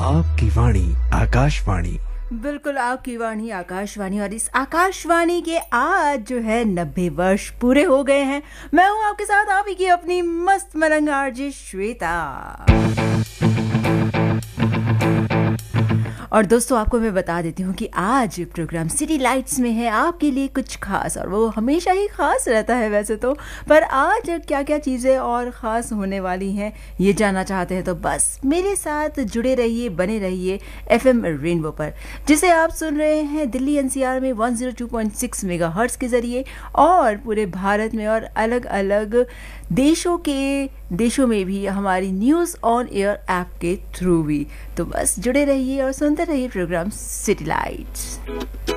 आपकी वाणी आकाशवाणी। बिल्कुल आपकी वाणी आकाशवाणी। और इस आकाशवाणी के आज जो है 90 वर्ष पूरे हो गए हैं। मैं हूँ आपके साथ आप ही की अपनी मस्त मलंग आरजे श्वेता। और दोस्तों आपको मैं बता देती हूँ कि आज प्रोग्राम सिटी लाइट्स में है आपके लिए कुछ खास, और वो हमेशा ही खास रहता है वैसे तो, पर आज क्या क्या चीज़ें और ख़ास होने वाली हैं ये जानना चाहते हैं तो बस मेरे साथ जुड़े रहिए, बने रहिए FM रेनबो पर, जिसे आप सुन रहे हैं दिल्ली NCR में 102.6 मेगाहर्ट्ज़ के ज़रिए और पूरे भारत में और अलग अलग देशों में भी हमारी न्यूज़ ऑन एयर ऐप के थ्रू भी। तो बस जुड़े रहिए और सुनते रहिए प्रोग्राम सिटी लाइट्स।